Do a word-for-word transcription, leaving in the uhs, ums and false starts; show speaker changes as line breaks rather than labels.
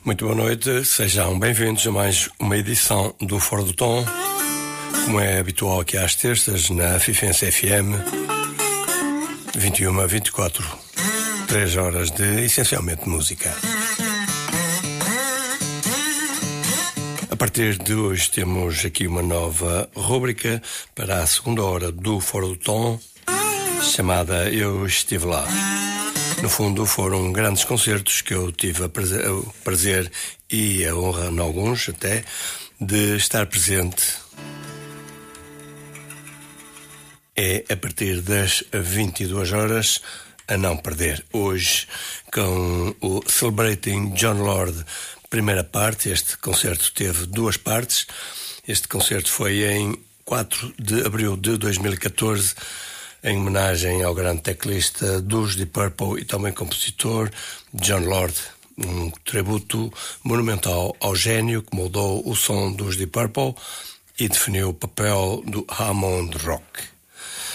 Muito boa noite, sejam bem-vindos a mais uma edição do Fora do Tom, como é habitual aqui às terças na Fifense F M, vinte e uma a vinte e quatro, três horas de essencialmente música. A partir de hoje temos aqui uma nova rúbrica para a segunda hora do Fora do Tom, chamada Eu Estive Lá. No fundo, foram grandes concertos que eu tive a prazer, o prazer e a honra, em alguns até, de estar presente. É a partir das vinte e duas horas, a não perder. Hoje, com o Celebrating Jon Lord, primeira parte. Este concerto teve duas partes. Este concerto foi em quatro de abril de dois mil e catorze, em homenagem ao grande teclista dos Deep Purple e também compositor Jon Lord, um tributo monumental ao gênio que moldou o som dos Deep Purple e definiu o papel do Hammond Rock.